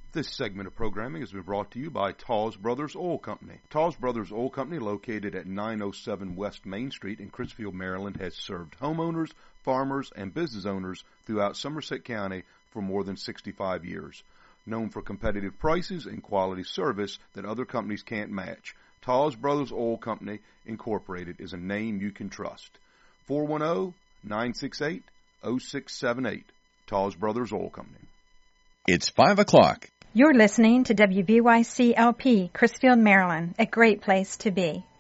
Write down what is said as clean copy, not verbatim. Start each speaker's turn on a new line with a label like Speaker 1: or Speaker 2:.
Speaker 1: This segment of programming has been brought to you by Tawes Brothers Oil Company. Tawes Brothers Oil Company, located at 907 West Main Street in Crisfield, Maryland, has served homeowners, farmers, and business owners throughout Somerset County for more than 65 years. Known for competitive prices and quality service that other companies can't match, Tawes Brothers Oil Company, Incorporated, is a name you can trust. 410-968-0678. Tawes Brothers Oil Company.
Speaker 2: It's 5 o'clock.
Speaker 3: You're listening to WBYC-LP, Crisfield, Maryland, a great place to be.